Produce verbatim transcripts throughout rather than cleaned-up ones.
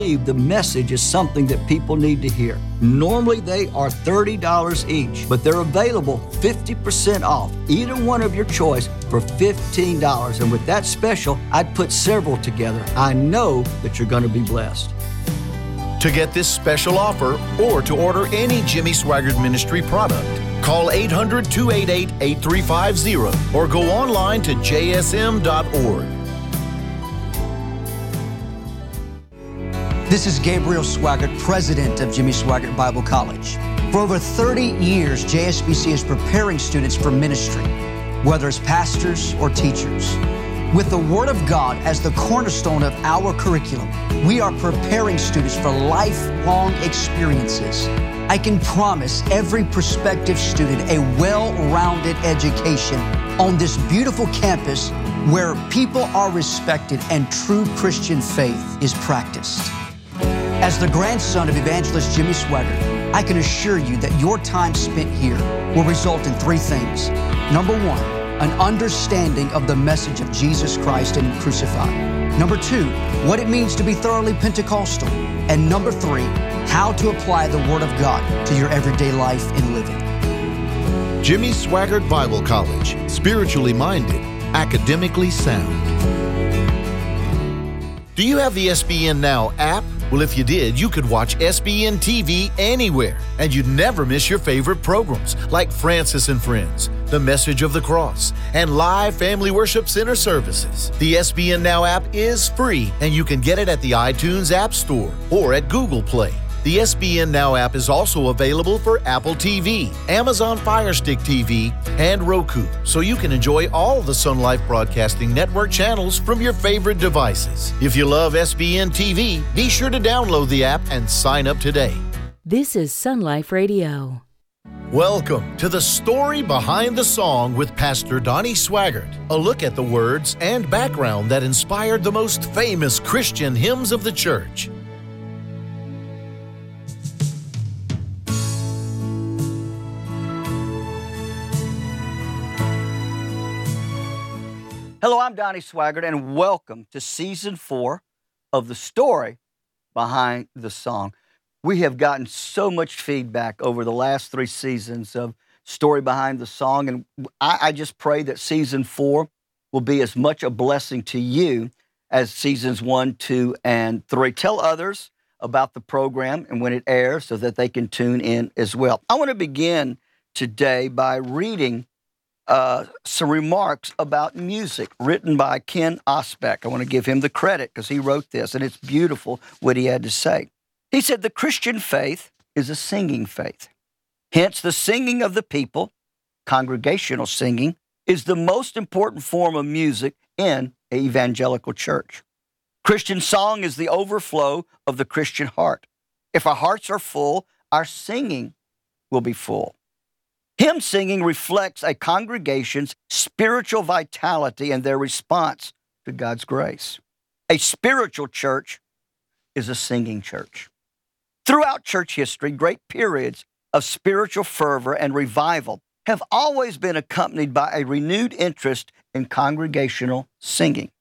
The message is something that people need to hear. Normally they are thirty dollars each, but they're available fifty percent off, either one of your choice, for fifteen dollars. And with that special, I'd put several together. I know that you're going to be blessed. To get this special offer or to order any Jimmy Swaggart Ministry product, call eight hundred, two eight eight, eight three five zero or go online to j s m dot org. This is Gabriel Swaggart, president of Jimmy Swaggart Bible College. For over thirty years, J S B C is preparing students for ministry, whether as pastors or teachers. With the Word of God as the cornerstone of our curriculum, we are preparing students for lifelong experiences. I can promise every prospective student a well-rounded education on this beautiful campus where people are respected and true Christian faith is practiced. As the grandson of evangelist Jimmy Swaggart, I can assure you that your time spent here will result in three things. Number one, an understanding of the message of Jesus Christ and Him crucified. Number two, what it means to be thoroughly Pentecostal. And number three, how to apply the Word of God to your everyday life and living. Jimmy Swaggart Bible College, spiritually minded, academically sound. Do you have the S B N Now app? Well, if you did, you could watch S B N T V anywhere, and you'd never miss your favorite programs like Francis and Friends, The Message of the Cross, and live Family Worship Center services. The S B N Now app is free, and you can get it at the iTunes App Store or at Google Play. The S B N Now app is also available for Apple T V, Amazon Fire Stick T V, and Roku, so you can enjoy all the Sun Life Broadcasting Network channels from your favorite devices. If you love S B N T V, be sure to download the app and sign up today. This is Sun Life Radio. Welcome to the story behind the song with Pastor Donnie Swaggart. A look at the words and background that inspired the most famous Christian hymns of the church. Hello, I'm Donnie Swaggart, and welcome to Season four of The Story Behind the Song. We have gotten so much feedback over the last three seasons of Story Behind the Song, and I, I just pray that Season four will be as much a blessing to you as Seasons one, two, and three. Tell others about the program and when it airs so that they can tune in as well. I want to begin today by reading Uh, some remarks about music written by Ken Osbeck. I want to give him the credit because he wrote this, and it's beautiful what he had to say. He said, the Christian faith is a singing faith. Hence, the singing of the people, congregational singing, is the most important form of music in an evangelical church. Christian song is the overflow of the Christian heart. If our hearts are full, our singing will be full. Hymn singing reflects a congregation's spiritual vitality and their response to God's grace. A spiritual church is a singing church. Throughout church history, great periods of spiritual fervor and revival have always been accompanied by a renewed interest in congregational singing.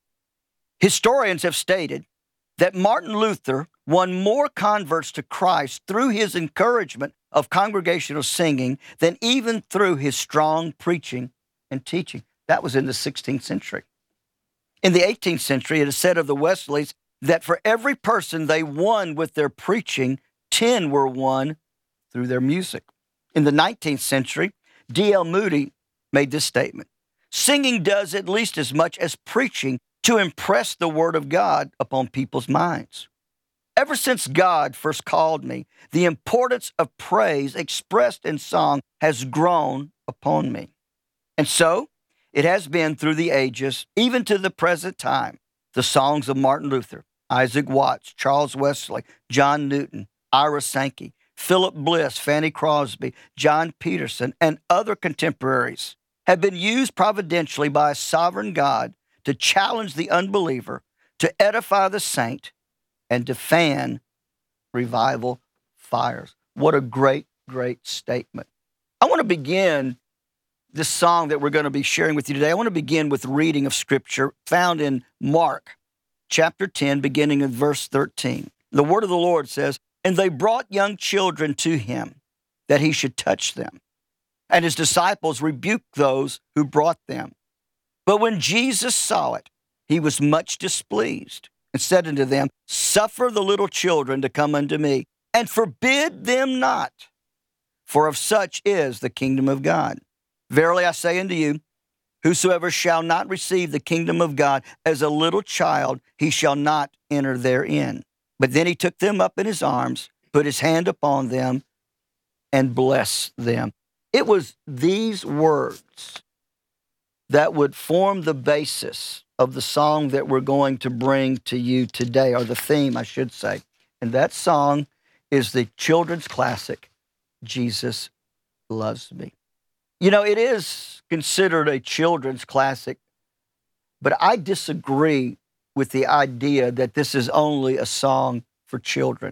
Historians have stated that Martin Luther won more converts to Christ through his encouragement of congregational singing than even through his strong preaching and teaching. That was in the sixteenth century. In the eighteenth century, it is said of the Wesleys that for every person they won with their preaching, ten were won through their music. In the nineteenth century, D L Moody made this statement: singing does at least as much as preaching to impress the Word of God upon people's minds. Ever since God first called me, the importance of praise expressed in song has grown upon me. And so it has been through the ages, even to the present time. The songs of Martin Luther, Isaac Watts, Charles Wesley, John Newton, Ira Sankey, Philip Bliss, Fanny Crosby, John Peterson, and other contemporaries have been used providentially by a sovereign God to challenge the unbeliever, to edify the saint, and to fan revival fires. What a great, great statement. I want to begin this song that we're going to be sharing with you today. I want to begin with reading of Scripture found in Mark chapter ten, beginning of verse thirteen. The word of the Lord says, "And they brought young children to him, that he should touch them. And his disciples rebuked those who brought them. But when Jesus saw it, he was much displeased, and said unto them, Suffer the little children to come unto me, and forbid them not, for of such is the kingdom of God. Verily I say unto you, whosoever shall not receive the kingdom of God as a little child, he shall not enter therein. But then he took them up in his arms, put his hand upon them, and blessed them." It was these words that would form the basis of the song that we're going to bring to you today, or the theme, I should say. And that song is the children's classic, "Jesus Loves Me." You know, it is considered a children's classic, but I disagree with the idea that this is only a song for children.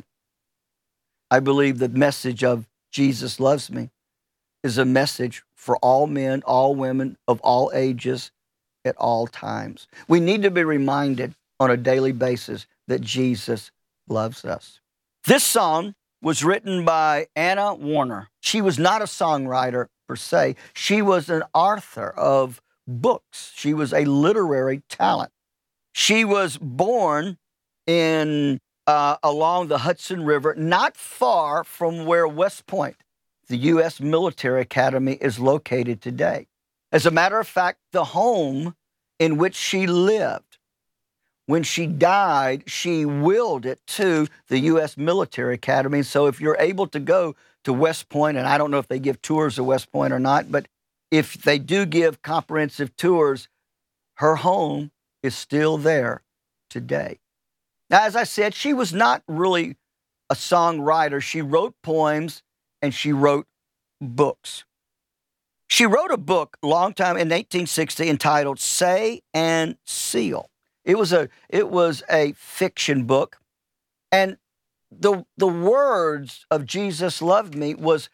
I believe the message of Jesus Loves Me is a message for all men, all women, of all ages, at all times. We need to be reminded on a daily basis that Jesus loves us. This song was written by Anna Warner. She was not a songwriter per se. She was an author of books. She was a literary talent. She was born in uh, along the Hudson River, not far from where West Point, the U S Military Academy, is located today. As a matter of fact, the home in which she lived, when she died, she willed it to the U S Military Academy. So if you're able to go to West Point, and I don't know if they give tours of West Point or not, but if they do give comprehensive tours, her home is still there today. Now, as I said, she was not really a songwriter. She wrote poems and she wrote books. She wrote a book a long time in eighteen sixty entitled Say and Seal. It was a it was a fiction book, and the the words of Jesus Loved Me was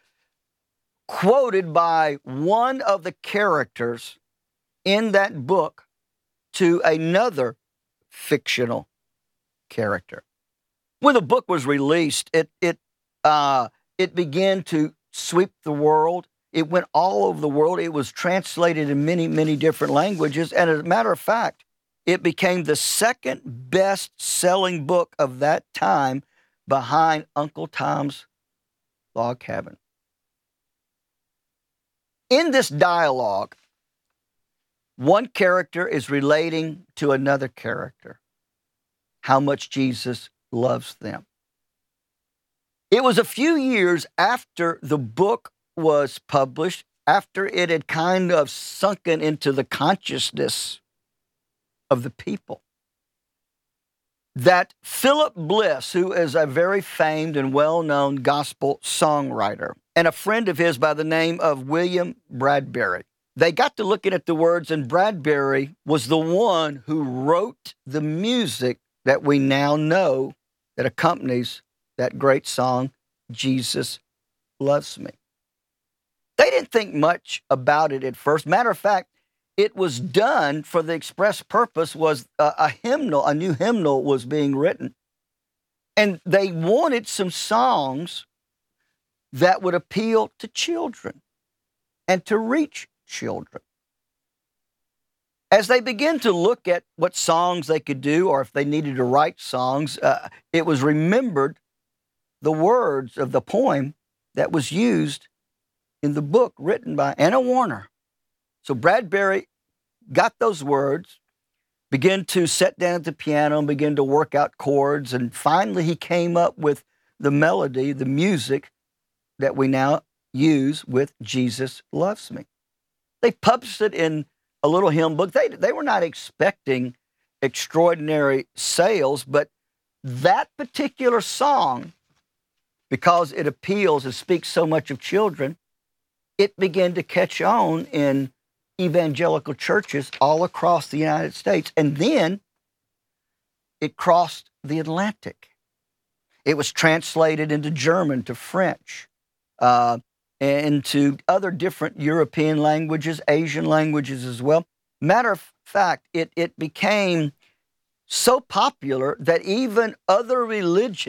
quoted by one of the characters in that book to another fictional character. When the book was released, it it uh, it began to sweep the world. It went all over the world. It was translated in many, many different languages. And as a matter of fact, it became the second best-selling book of that time behind Uncle Tom's Log Cabin. In this dialogue, one character is relating to another character how much Jesus loves them. It was a few years after the book was published, after it had kind of sunken into the consciousness of the people, that Philip Bliss, who is a very famed and well-known gospel songwriter, and a friend of his by the name of William Bradbury, they got to looking at the words, and Bradbury was the one who wrote the music that we now know that accompanies that great song, Jesus Loves Me. They didn't think much about it at first. Matter of fact, it was done for the express purpose was a, a hymnal, a new hymnal was being written. And they wanted some songs that would appeal to children and to reach children. As they began to look at what songs they could do, or if they needed to write songs, uh, it was remembered the words of the poem that was used in the book written by Anna Warner. So Bradbury got those words, began to sit down at the piano and begin to work out chords, and finally he came up with the melody, the music that we now use with Jesus Loves Me. They published it in a little hymn book. They, they were not expecting extraordinary sales, but that particular song, because it appeals and speaks so much of children, it began to catch on in evangelical churches all across the United States. And then it crossed the Atlantic. It was translated into German, to French, uh, and to other different European languages, Asian languages as well. Matter of fact, it, it became so popular that even other religions